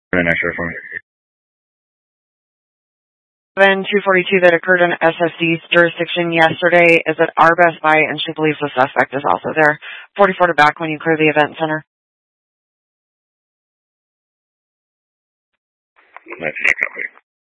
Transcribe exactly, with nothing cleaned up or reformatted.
An extra for me. Then two forty-two that occurred in S S D's jurisdiction yesterday is at our Best Buy, and she believes the suspect is also there. forty-four to back when you clear the event center. nineteen, copy.